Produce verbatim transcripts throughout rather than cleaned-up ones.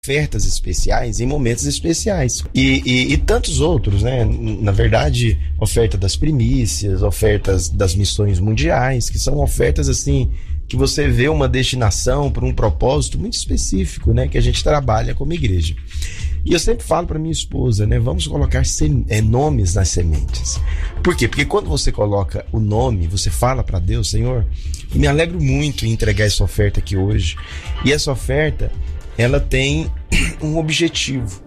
ofertas especiais em momentos especiais e, e, e tantos outros, né? Na verdade, oferta das primícias, ofertas das missões mundiais, que são ofertas assim que você vê uma destinação para um propósito muito específico, né? Que a gente trabalha como igreja. E eu sempre falo para minha esposa, né? Vamos colocar sem, é, nomes nas sementes. Por quê? Porque quando você coloca o nome, você fala para Deus, Senhor, eu me alegro muito em entregar essa oferta aqui hoje. E essa oferta, ela tem um objetivo.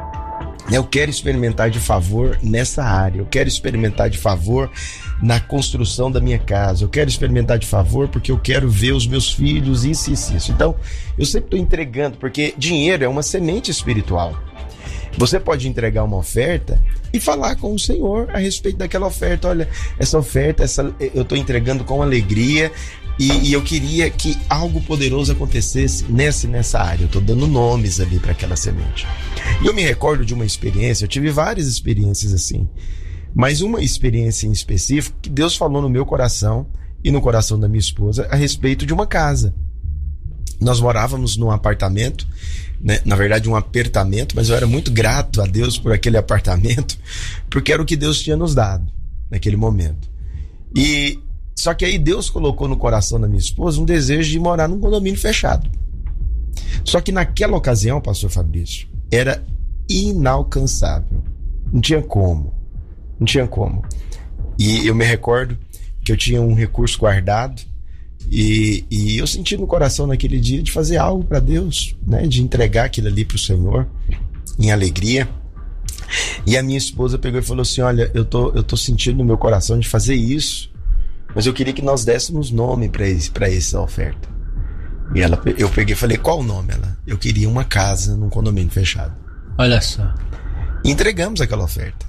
Eu quero experimentar de favor nessa área. Eu quero experimentar de favor na construção da minha casa. Eu quero experimentar de favor porque eu quero ver os meus filhos, isso, isso, isso. Então, eu sempre estou entregando, porque dinheiro é uma semente espiritual. Você pode entregar uma oferta e falar com o Senhor a respeito daquela oferta. Olha, essa oferta, essa, eu estou entregando com alegria. E, e eu queria que algo poderoso acontecesse nessa, nessa área. Eu estou dando nomes ali para aquela semente. E eu me recordo de uma experiência, eu tive várias experiências assim, mas uma experiência em específico que Deus falou no meu coração e no coração da minha esposa a respeito de uma casa. Nós morávamos num apartamento, né? Na verdade um apertamento, mas eu era muito grato a Deus por aquele apartamento, porque era o que Deus tinha nos dado naquele momento. E só que aí Deus colocou no coração da minha esposa um desejo de morar num condomínio fechado. Só que naquela ocasião, pastor Fabrício, era inalcançável. Não tinha como. Não tinha como. E eu me recordo que eu tinha um recurso guardado e, e eu senti no coração naquele dia de fazer algo para Deus, né? De entregar aquilo ali para o Senhor em alegria. E a minha esposa pegou e falou assim, olha, eu tô, eu tô sentindo no meu coração de fazer isso, mas eu queria que nós dessemos nome para esse, para essa oferta. E ela, eu peguei e falei, qual o nome? Ela, eu queria uma casa num condomínio fechado. Olha só. Entregamos aquela oferta.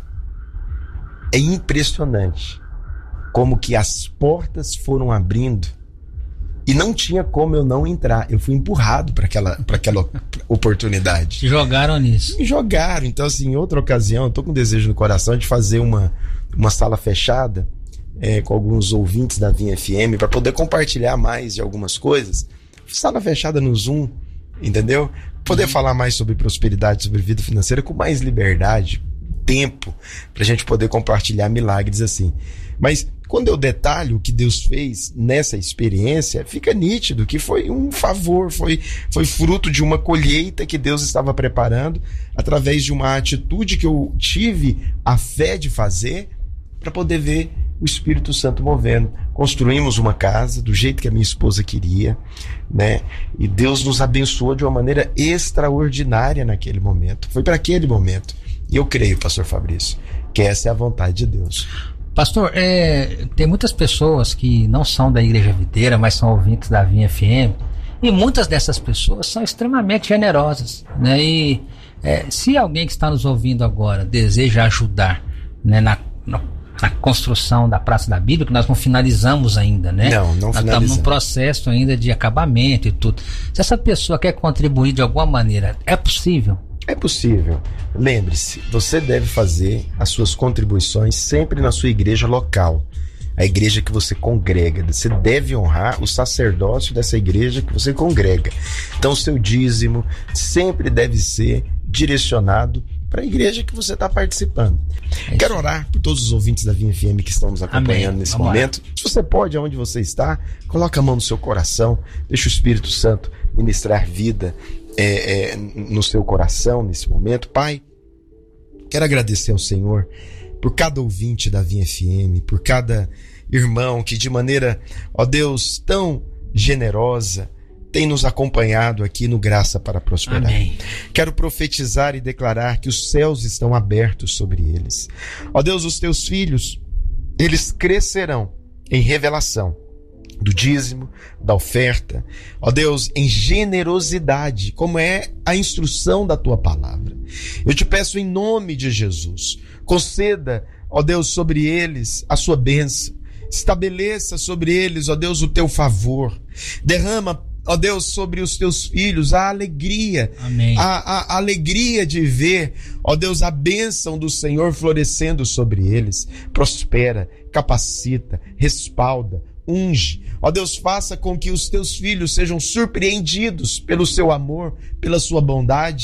É impressionante como que as portas foram abrindo e não tinha como eu não entrar. Eu fui empurrado para aquela, para aquela oportunidade. Te jogaram nisso. Me jogaram. Então, assim, em outra ocasião, eu tô com desejo no coração de fazer uma, uma sala fechada, É, com alguns ouvintes da Vinha F M, para poder compartilhar mais de algumas coisas. Sala fechada no Zoom, entendeu? Poder uhum. falar mais sobre prosperidade, sobre vida financeira com mais liberdade, tempo, pra gente poder compartilhar milagres assim. Mas quando eu detalho o que Deus fez nessa experiência, fica nítido que foi um favor, foi, foi fruto de uma colheita que Deus estava preparando através de uma atitude que eu tive a fé de fazer para poder ver o Espírito Santo movendo. Construímos uma casa do jeito que a minha esposa queria, né? E Deus nos abençoou de uma maneira extraordinária naquele momento. Foi para aquele momento. E eu creio, pastor Fabrício, que essa é a vontade de Deus. Pastor, é, tem muitas pessoas que não são da Igreja Videira, mas são ouvintes da Vinha F M, e muitas dessas pessoas são extremamente generosas, né? E é, se alguém que está nos ouvindo agora deseja ajudar, né, na, na na construção da Praça da Bíblia, que nós não finalizamos ainda, né? Não, não finalizamos. Nós estamos num processo ainda de acabamento e tudo. Se essa pessoa quer contribuir de alguma maneira, é possível? É possível. Lembre-se, você deve fazer as suas contribuições sempre na sua igreja local, a igreja que você congrega. Você deve honrar o sacerdócio dessa igreja que você congrega. Então, o seu dízimo sempre deve ser direcionado para a igreja que você está participando. É. Quero orar por todos os ouvintes da Vinha F M que estão nos acompanhando. Amém. Nesse Vamos momento. Lá. Se você pode, aonde você está, coloca a mão no seu coração, deixa o Espírito Santo ministrar vida é, é, no seu coração nesse momento. Pai, quero agradecer ao Senhor por cada ouvinte da Vinha F M, por cada irmão que de maneira, ó Deus, tão generosa tem nos acompanhado aqui no Graça para Prosperar. Amém. Quero profetizar e declarar que os céus estão abertos sobre eles. Ó Deus, os teus filhos, eles crescerão em revelação do dízimo, da oferta, ó Deus, em generosidade, como é a instrução da tua palavra. Eu te peço em nome de Jesus, conceda, ó Deus, sobre eles a sua bênção, estabeleça sobre eles, ó Deus, o teu favor, derrama, ó Deus, sobre os teus filhos a alegria, Amém. A, a, a alegria de ver, ó Deus, a bênção do Senhor florescendo sobre eles. Prospera, capacita, respalda, unge. Ó Deus, faça com que os teus filhos sejam surpreendidos pelo seu amor, pela sua bondade,